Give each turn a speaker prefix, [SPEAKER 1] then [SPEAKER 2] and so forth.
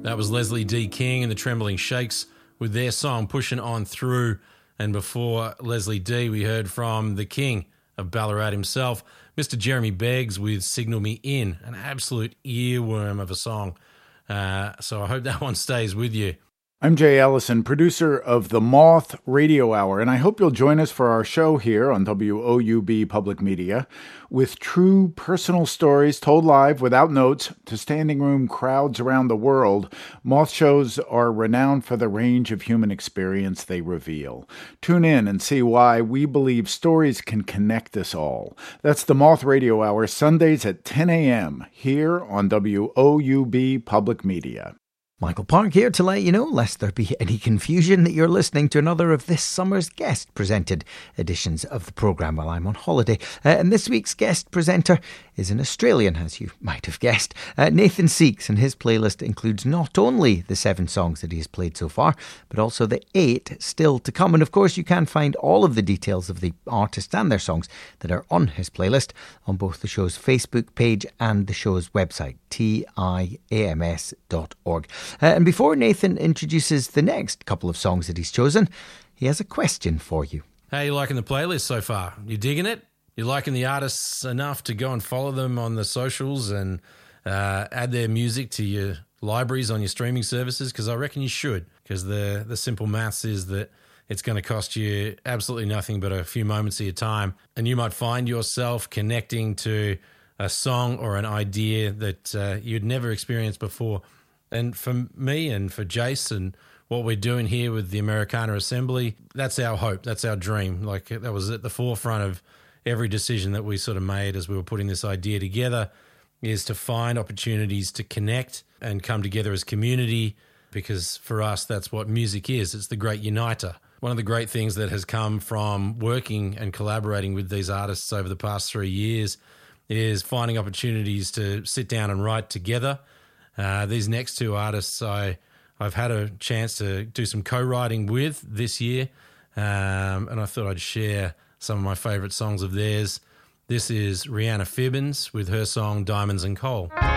[SPEAKER 1] That was Leslie D. King and the Trembling Shakes with their song Pushing On Through. And before Leslie D, we heard from the king of Ballarat himself, Mr. Jeremy Beggs with Signal Me In, an absolute earworm of a song. So I hope that one stays with you.
[SPEAKER 2] I'm Jay Ellison, producer of The Moth Radio Hour, and I hope you'll join us for our show here on WOUB Public Media with true personal stories told live without notes to standing room crowds around the world. Moth shows are renowned for the range of human experience they reveal. Tune in and see why we believe stories can connect us all. That's The Moth Radio Hour, Sundays at 10 a.m. here on WOUB Public Media.
[SPEAKER 3] Michael Park here to let you know, lest there be any confusion, that you're listening to another of this summer's guest-presented editions of the programme while I'm on holiday. And this week's guest presenter is an Australian, as you might have guessed, Nathan Seeks, and his playlist includes not only the 7 songs that he has played so far, but also the 8 still to come. And of course, you can find all of the details of the artists and their songs that are on his playlist on both the show's Facebook page and the show's website, tiams.org. And before Nathan introduces the next couple of songs that he's chosen, he has a question for you.
[SPEAKER 1] How are you liking the playlist so far? You digging it? You liking the artists enough to go and follow them on the socials and add their music to your libraries on your streaming services? Because I reckon you should, because the simple maths is that it's going to cost you absolutely nothing but a few moments of your time, and you might find yourself connecting to a song or an idea that you'd never experienced before. And for me and for Jason, what we're doing here with the Americana Assembly, that's our hope, that's our dream. Like, that was at the forefront of every decision that we sort of made as we were putting this idea together, is to find opportunities to connect and come together as community, because for us, that's what music is. It's the great uniter. One of the great things that has come from working and collaborating with these artists over the past 3 years is finding opportunities to sit down and write together. These next 2 artists I've had a chance to do some co-writing with this year, and I thought I'd share some of my favourite songs of theirs. This is Rihanna Fibbins with her song Diamonds and Coal.